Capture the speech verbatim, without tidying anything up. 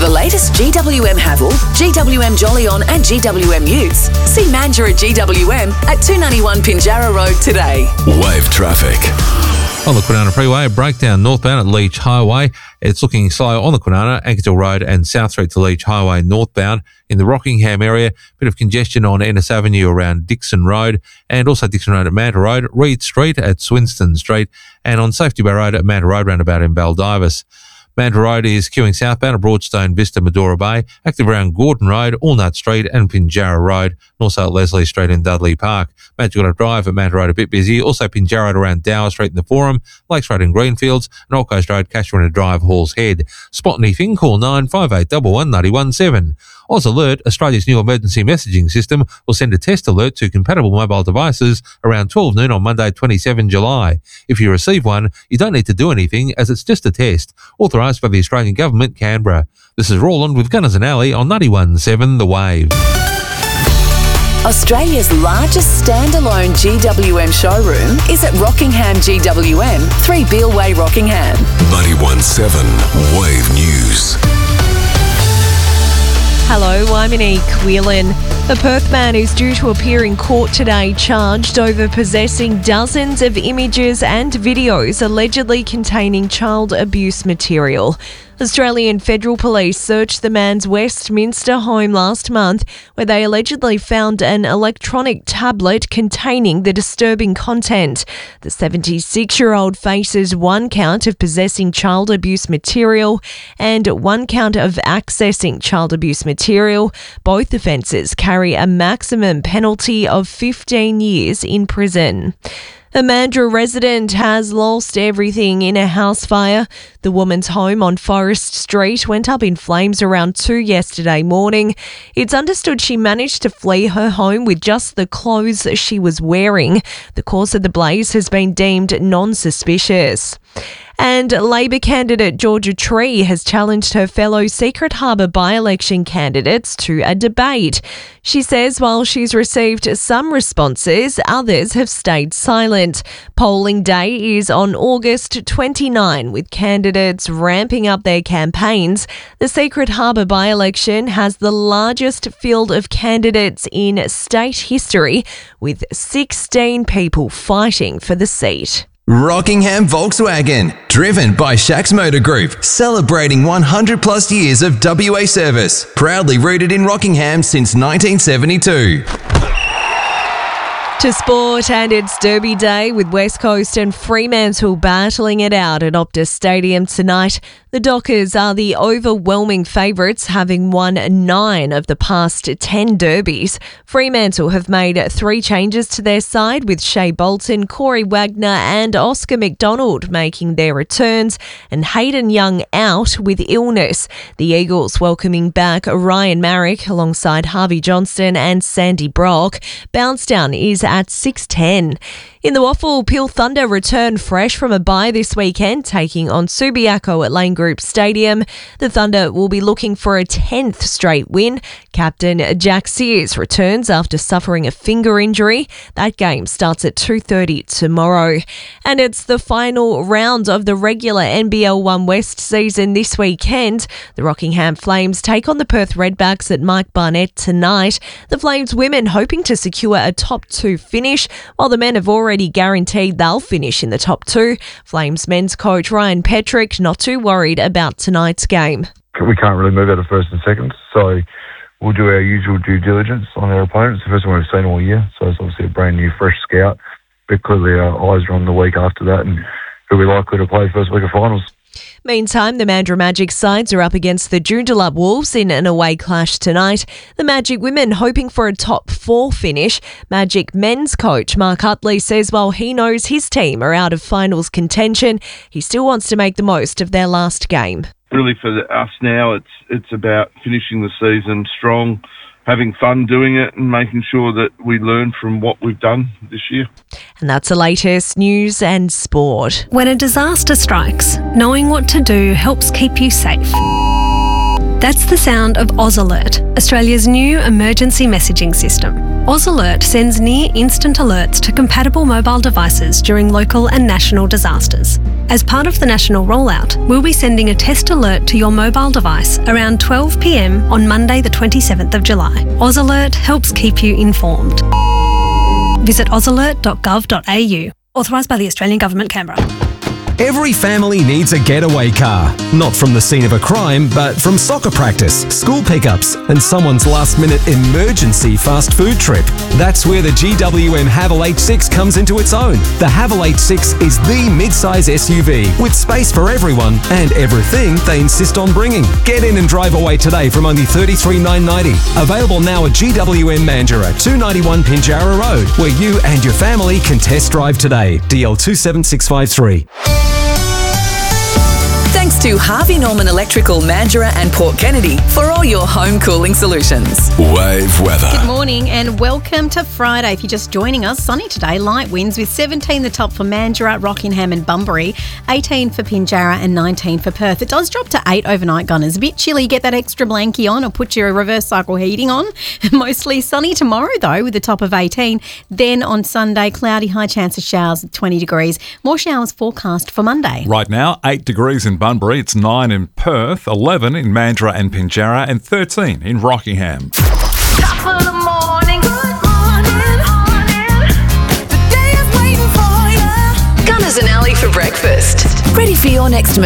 the latest G W M Haval, G W M Jolyon and G W M Utes, see Mandurah G W M at two ninety-one Pinjarra Road today. Wave traffic. On the Kwinana Freeway, a breakdown northbound at Leach Highway. It's looking slow on the Kwinana, Ankertil Road and South Street to Leach Highway northbound. In the Rockingham area, bit of congestion on Ennis Avenue around Dixon Road and also Dixon Road at Manta Road, Reed Street at Swinston Street and on Safety Bay Road at Manta Road roundabout in Baldivis. Manta Road is queuing southbound at Broadstone Vista, Medora Bay, active around Gordon Road, Allnut Street and Pinjarra Road, and also at Leslie Street in Dudley Park. Magicota Drive at Manta Road a bit busy, also Pinjarra Road around Dower Street in the Forum, Lakes Road in Greenfields, and Old Coast Road, Casuarina Drive, Halls Head. Spot anything, call nine five eight one one nine one seven. Oz Alert, Australia's new emergency messaging system, will send a test alert to compatible mobile devices around twelve noon on Monday, the twenty-seventh of July. If you receive one, you don't need to do anything as it's just a test, authorised by the Australian Government, Canberra. This is Roland with Gunners and Alley on ninety-one point seven The Wave. Australia's largest standalone G W M showroom is at Rockingham G W M, three Beale Way, Rockingham. ninety-one point seven Wave News. Hello, I'm Monique Whelan. A Perth man is due to appear in court today charged over possessing dozens of images and videos allegedly containing child abuse material. Australian Federal Police searched the man's Westminster home last month, where they allegedly found an electronic tablet containing the disturbing content. The seventy-six-year-old faces one count of possessing child abuse material and one count of accessing child abuse material. Both offences carry a maximum penalty of fifteen years in prison. A Mandurah resident has lost everything in a house fire. The woman's home on Forest Street went up in flames around two yesterday morning. It's understood she managed to flee her home with just the clothes she was wearing. The cause of the blaze has been deemed non-suspicious. And Labor candidate Georgia Tree has challenged her fellow Secret Harbour by-election candidates to a debate. She says while she's received some responses, others have stayed silent. Polling day is on August twenty-ninth, with candidates ramping up their campaigns. The Secret Harbour by-election has the largest field of candidates in state history, with sixteen people fighting for the seat. Rockingham Volkswagen, driven by Shacks Motor Group, celebrating one hundred plus years of W A service, proudly rooted in Rockingham since nineteen seventy-two. To sport, and it's Derby Day with West Coast and Fremantle battling it out at Optus Stadium tonight. The Dockers are the overwhelming favourites, having won nine of the past ten derbies. Fremantle have made three changes to their side, with Shea Bolton, Corey Wagner and Oscar McDonald making their returns, and Hayden Young out with illness. The Eagles welcoming back Ryan Marrick alongside Harvey Johnston and Sandy Brock. Bounce down is at six ten. In the Waffle, Peel Thunder return fresh from a bye this weekend, taking on Subiaco at Lane Group Stadium. The Thunder will be looking for a tenth straight win. Captain Jack Sears returns after suffering a finger injury. That game starts at two thirty tomorrow. And it's the final round of the regular N B L One West season this weekend. The Rockingham Flames take on the Perth Redbacks at Mike Barnett tonight. The Flames women hoping to secure a top two finish, while the men have already guaranteed they'll finish in the top two. Flames men's coach Ryan Petrick not too worried about tonight's game. We can't really move out of first and second, so we'll do our usual due diligence on our opponents. The first one we've seen all year, so it's obviously a brand new, fresh scout. But clearly our eyes are on the week after that and who we're likely to play first week of finals. Meantime, the Mandurah Magic sides are up against the Joondalup Wolves in an away clash tonight. The Magic women hoping for a top four finish. Magic men's coach Mark Utley says while he knows his team are out of finals contention, he still wants to make the most of their last game. Really for us now, it's it's about finishing the season strong, having fun doing it and making sure that we learn from what we've done this year. And that's the latest news and sport. When a disaster strikes, knowing what to do helps keep you safe. That's the sound of Oz Alert, Australia's new emergency messaging system. Oz Alert sends near-instant alerts to compatible mobile devices during local and national disasters. As part of the national rollout, we'll be sending a test alert to your mobile device around twelve p m on Monday the twenty-seventh of July. Oz Alert helps keep you informed. Visit oz alert dot gov dot a u. Authorised by the Australian Government, Canberra. Every family needs a getaway car. Not from the scene of a crime, but from soccer practice, school pickups, and someone's last-minute emergency fast food trip. That's where the G W M Haval H six comes into its own. The Haval H six is the mid-size S U V with space for everyone and everything they insist on bringing. Get in and drive away today from only thirty-three thousand nine hundred ninety dollars. Available now at G W M Mandurah, two ninety-one Pinjarra Road, where you and your family can test drive today. D L two seven six five three. Thanks to Harvey Norman Electrical, Mandurah and Port Kennedy for all your home cooling solutions. Wave weather. Good morning and welcome to Friday. If you're just joining us, sunny today, light winds with seventeen the top for Mandurah, Rockingham and Bunbury, eighteen for Pinjarra and nineteen for Perth. It does drop to eight overnight, Gunners. A bit chilly, get that extra blankie on or put your reverse cycle heating on. Mostly sunny tomorrow though with the top of eighteen. Then on Sunday, cloudy, high chance of showers at twenty degrees. More showers forecast for Monday. Right now, eight degrees in Bunbury, it's nine in Perth, eleven in Mandurah and Pinjarra and thirteen in Rockingham. Top of the morning, good morning, morning. The day is waiting for you. Gunners and Ali for breakfast. Ready for your next